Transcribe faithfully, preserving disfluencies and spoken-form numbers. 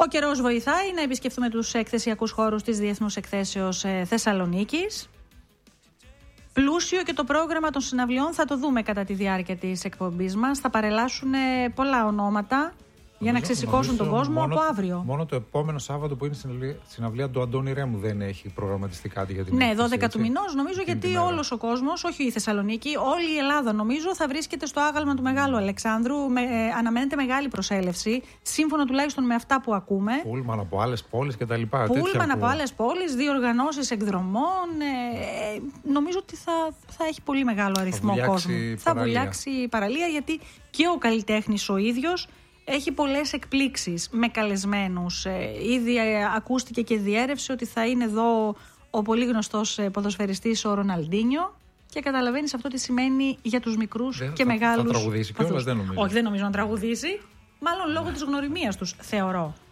Ο καιρός βοηθάει να επισκεφτούμε τους εκθεσιακούς χώρους της Διεθνούς Εκθέσεως Θεσσαλονίκης. Πλούσιο και το πρόγραμμα των συναυλιών, θα το δούμε κατά τη διάρκεια της εκπομπής μας. Θα παρελάσουν πολλά ονόματα για να ξεσηκώσουν τον κόσμο μόνο, από αύριο. Μόνο το επόμενο Σάββατο που είναι στην συναυλία του Αντώνη Ρέμου δεν έχει προγραμματιστεί κάτι για την Ναι, έκθεση, δώδεκα έτσι, του μηνός νομίζω, γιατί όλος ο κόσμος, όχι η Θεσσαλονίκη, όλη η Ελλάδα νομίζω θα βρίσκεται στο άγαλμα του Μεγάλου Αλεξάνδρου. Με, ε, αναμένεται μεγάλη προσέλευση, σύμφωνα τουλάχιστον με αυτά που ακούμε. Πούλμαν από άλλες πόλεις κτλ. Πούλμαν από άλλες πόλεις, διοργανώσεις εκδρομών. Ε, νομίζω ότι θα, θα έχει πολύ μεγάλο αριθμό κόσμου. Θα βουλιάξει παραλία, γιατί και ο καλλιτέχνης ο ίδιος έχει πολλές εκπλήξεις με καλεσμένους. Ε, ήδη ε, ακούστηκε και διέρευσε ότι θα είναι εδώ ο πολύ γνωστός ε, ποδοσφαιριστής ο Ροναλντίνιο, και καταλαβαίνεις αυτό τι σημαίνει για τους μικρούς δεν, και θα, μεγάλους. Θα τραγουδήσει κιόλας, δεν νομίζω. Όχι, δεν νομίζω να τραγουδήσει. Μάλλον λόγω της γνωριμίας τους, θεωρώ.